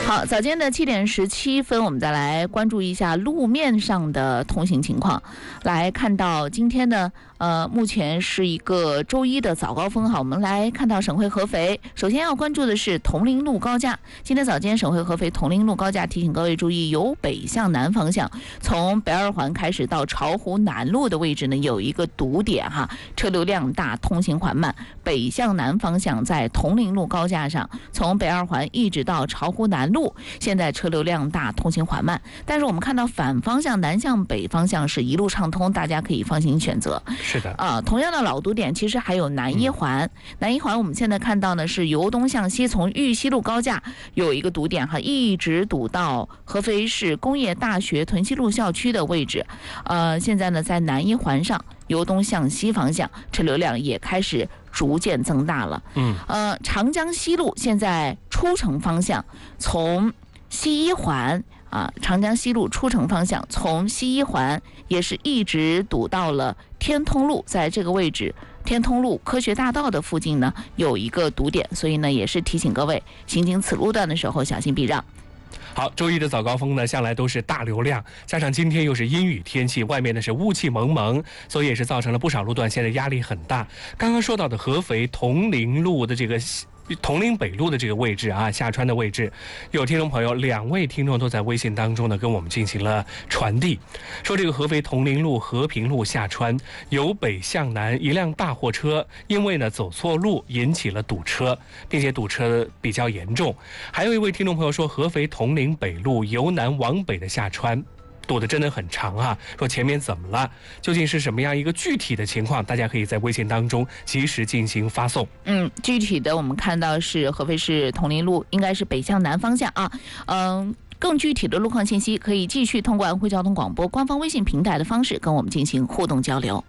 好，早间的7:17，我们再来关注一下路面上的通行情况。来看到今天呢，目前是一个周一的早高峰。好，我们来看到省会合肥，首先要关注的是铜陵路高架。今天早间省会合肥铜陵路高架提醒各位注意，由北向南方向，从北二环开始到巢湖南路的位置呢，有一个堵点哈，车流量大，通行缓慢。北向南方向在铜陵路高架上，从北二环一直到巢湖南路，现在车流量大，通行缓慢。但是我们看到反方向南向北方向是一路畅通，大家可以放心选择。 是的， 同样的老堵点，其实还有南一环。南一环我们现在看到呢是由东向西，从玉溪路高架有一个堵点哈，一直堵到合肥市工业大学屯溪路校区的位置。现在呢在南一环上，由东向西方向车流量也开始逐渐增大了。长江西路现在出城方向从西一环长江西路出城方向从西一环也是一直堵到了天通路，在这个位置天通路科学大道的附近呢有一个堵点，所以呢也是提醒各位行经此路段的时候小心避让。 好，周一的早高峰呢，向来都是大流量，加上今天又是阴雨天气，外面呢是雾气蒙蒙，所以也是造成了不少路段现在压力很大。刚刚说到的合肥铜陵路的这个铜陵北路的这个位置下穿的位置，有听众朋友2位听众都在微信当中呢跟我们进行了传递，说这个合肥铜陵路和平路下穿由北向南，一辆大货车因为呢走错路引起了堵车，并且堵车比较严重。还有一位听众朋友说，合肥铜陵北路由南往北的下穿堵得真的很长说前面怎么了，究竟是什么样一个具体的情况，大家可以在微信当中及时进行发送。 具体的我们看到是合肥市铜陵路应该是北向南方向更具体的路况信息可以继续通过安徽交通广播官方微信平台的方式跟我们进行互动交流。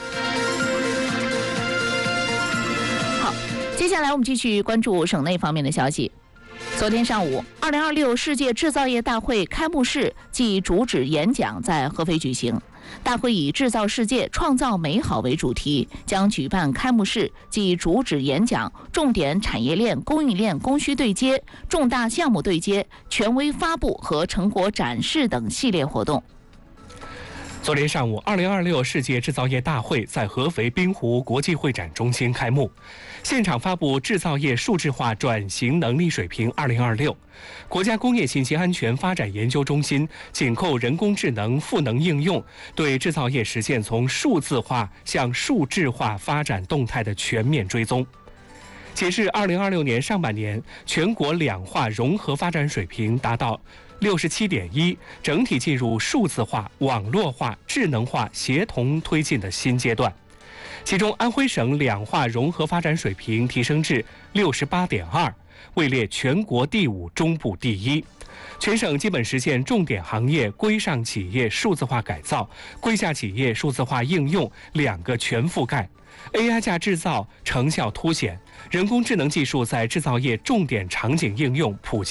好，接下来我们继续关注省内方面的消息。昨天上午，2026世界制造业大会开幕式暨主旨演讲在合肥举行。大会以制造世界创造美好为主题，将举办开幕式及主旨演讲、重点产业链、供应链供需对接、重大项目对接、权威发布和成果展示等系列活动。 昨天上午，2026世界制造业大会在合肥滨湖国际会展中心开幕，现场发布制造业数字化转型能力水平2026。国家工业信息安全发展研究中心紧扣人工智能赋能应用，对制造业实现从数字化向数智化发展动态的全面追踪。截至2026年上半年，全国两化融合发展水平达到67.1，整体进入数字化、网络化、智能化协同推进的新阶段。其中，安徽省两化融合发展水平提升至68.2，位列全国第5，中部第1。全省基本实现重点行业规上企业数字化改造、规下企业数字化应用2个全覆盖。AI 加制造成效凸显，人工智能技术在制造业重点场景应用普及